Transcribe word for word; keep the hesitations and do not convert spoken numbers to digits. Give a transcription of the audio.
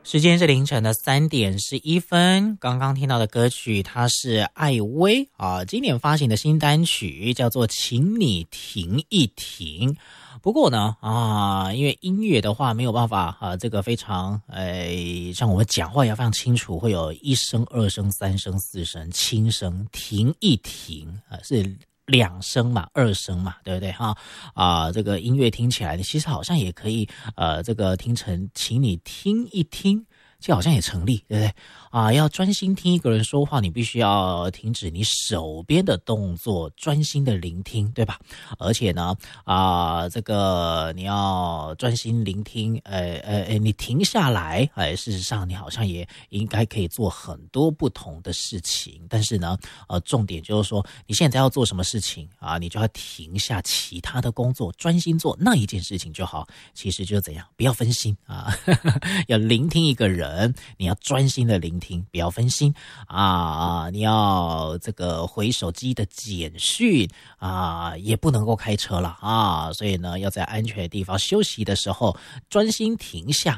时间是凌晨的三点十一分，刚刚听到的歌曲它是艾薇啊，今年发行的新单曲叫做《请你停一停》。不过呢啊，因为音乐的话没有办法啊，这个非常呃，像我们讲话要非常清楚，会有一声、二声、三声、四声，轻声停一停啊，是两声嘛，二声嘛，对不对哈？啊，这个音乐听起来其实好像也可以，呃，这个听成，请你听一听。这好像也成立，对不对啊？要专心听一个人说话，你必须要停止你手边的动作，专心的聆听，对吧？而且呢，啊，这个你要专心聆听，呃呃，你停下来，哎，事实上你好像也应该可以做很多不同的事情。但是呢，呃，重点就是说，你现在要做什么事情啊？你就要停下其他的工作，专心做那一件事情就好。其实就是怎样，不要分心啊，要聆听一个人。你要专心的聆听，不要分心啊！你要这个回手机的简讯啊，也不能够开车了啊！所以呢，要在安全的地方休息的时候专心停下